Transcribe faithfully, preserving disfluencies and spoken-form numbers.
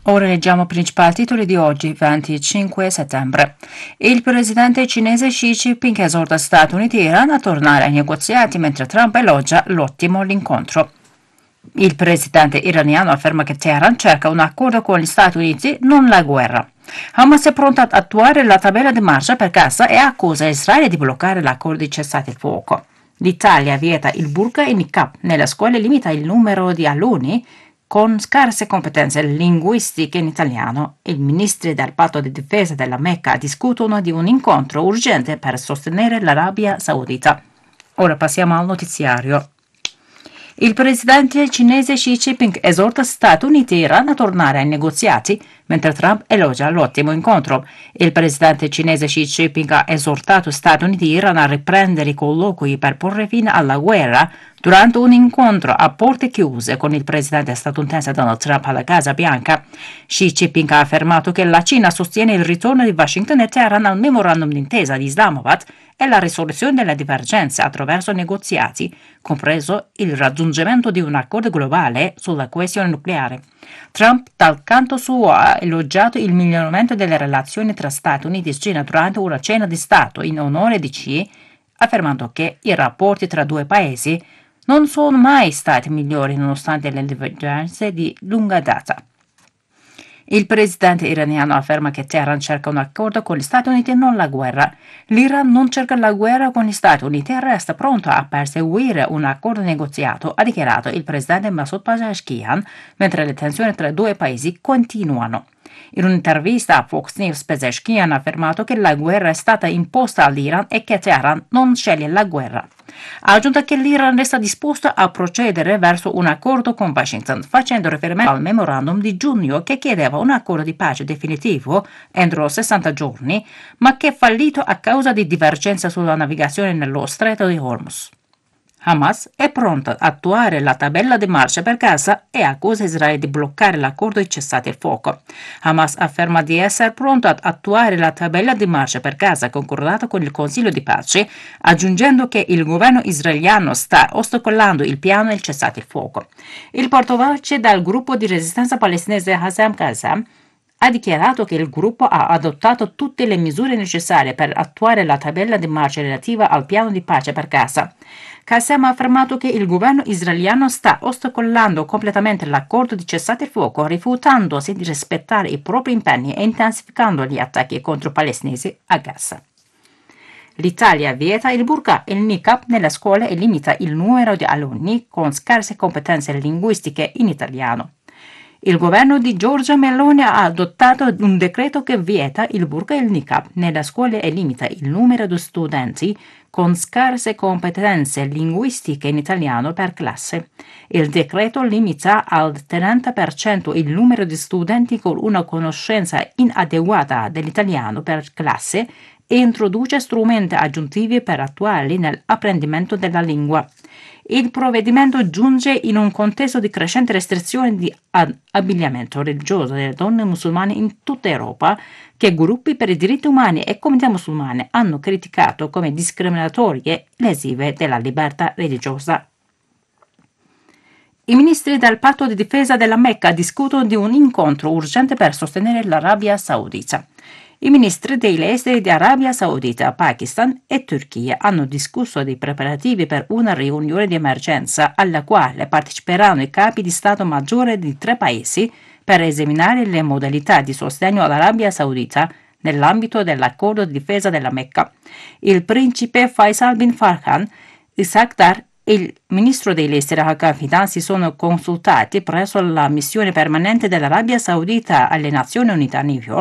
Ora leggiamo i principali titoli di oggi, venticinque settembre. Il presidente cinese Xi Jinping esorta Stati Uniti e Iran a tornare ai negoziati mentre Trump elogia l'ottimo l'incontro. Il presidente iraniano afferma che Teheran cerca un accordo con gli Stati Uniti, non la guerra. Hamas è pronta ad attuare la tabella di marcia per Gaza e accusa Israele di bloccare l'accordo di cessate il fuoco. L'Italia vieta il burqa e il niqab nelle scuole e limita il numero di alunni con scarse competenze linguistiche in italiano. I ministri del patto di difesa della Mecca discutono di un incontro urgente per sostenere l'Arabia Saudita. Ora passiamo al notiziario. Il presidente cinese Xi Jinping esorta Stati Uniti e Iran a tornare ai negoziati, mentre Trump elogia l'ottimo incontro. Il presidente cinese Xi Jinping ha esortato Stati Uniti e Iran a riprendere i colloqui per porre fine alla guerra durante un incontro a porte chiuse con il presidente statunitense Donald Trump alla Casa Bianca. Xi Jinping ha affermato che la Cina sostiene il ritorno di Washington e Teheran al memorandum d'intesa di Islamabad e la risoluzione delle divergenze attraverso negoziati, compreso il raggiungimento di un accordo globale sulla questione nucleare. Trump, dal canto suo, ha elogiato il miglioramento delle relazioni tra Stati Uniti e Cina durante una cena di Stato in onore di Xi, affermando che i rapporti tra due paesi non sono mai stati migliori nonostante le divergenze di lunga data. Il presidente iraniano afferma che Teheran cerca un accordo con gli Stati Uniti e non la guerra. L'Iran non cerca la guerra con gli Stati Uniti e resta pronto a perseguire un accordo negoziato, ha dichiarato il presidente Masoud Pezeshkian, mentre le tensioni tra i due paesi continuano. In un'intervista a Fox News, Pezeshkian ha affermato che la guerra è stata imposta all'Iran e che Teheran non sceglie la guerra. Ha aggiunto che l'Iran resta disposto a procedere verso un accordo con Washington, facendo riferimento al memorandum di giugno che chiedeva un accordo di pace definitivo entro sessanta giorni, ma che è fallito a causa di divergenze sulla navigazione nello stretto di Hormuz. Hamas è pronta ad attuare la tabella di marcia per Gaza e accusa Israele di bloccare l'accordo di cessate il fuoco. Hamas afferma di essere pronto ad attuare la tabella di marcia per Gaza concordata con il Consiglio di pace, aggiungendo che il governo israeliano sta ostacolando il piano del cessate il fuoco. Il portavoce del gruppo di resistenza palestinese Hassam Qassam ha dichiarato che il gruppo ha adottato tutte le misure necessarie per attuare la tabella di marcia relativa al piano di pace per Gaza. Qassam ha affermato che il governo israeliano sta ostacolando completamente l'accordo di cessate il fuoco, rifiutandosi di rispettare i propri impegni e intensificando gli attacchi contro i palestinesi a Gaza. L'Italia vieta il burqa e il niqab nelle scuole e limita il numero di alunni con scarse competenze linguistiche in italiano. Il governo di Giorgia Meloni ha adottato un decreto che vieta il burqa e il niqab nelle scuole e limita il numero di studenti con scarse competenze linguistiche in italiano per classe. Il decreto limita al trenta per cento il numero di studenti con una conoscenza inadeguata dell'italiano per classe e introduce strumenti aggiuntivi per attuarli nell'apprendimento della lingua. Il provvedimento giunge in un contesto di crescente restrizione di abbigliamento religioso delle donne musulmane in tutta Europa, che gruppi per i diritti umani e comunità musulmane hanno criticato come discriminatorie e lesive della libertà religiosa. I ministri del patto di difesa della Mecca discutono di un incontro urgente per sostenere l'Arabia Saudita. I ministri degli esteri di Arabia Saudita, Pakistan e Turchia hanno discusso dei preparativi per una riunione di emergenza alla quale parteciperanno i capi di Stato Maggiore di tre paesi per esaminare le modalità di sostegno all'Arabia Saudita nell'ambito dell'accordo di difesa della Mecca. Il principe Faisal bin Farhan di Saqdar e il ministro degli esteri Hakan Fidan si sono consultati presso la missione permanente dell'Arabia Saudita alle Nazioni Unite a New York